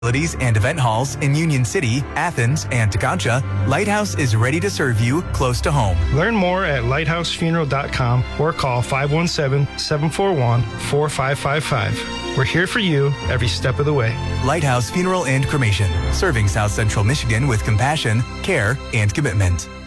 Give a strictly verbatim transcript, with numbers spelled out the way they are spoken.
facilities and event halls in Union City, Athens, and Tekonsha, Lighthouse is ready to serve you close to home. Learn more at lighthouse funeral dot com or call five one seven, seven four one, four five five five. We're here for you every step of the way. Lighthouse Funeral and Cremation, serving South Central Michigan with compassion, care, and commitment.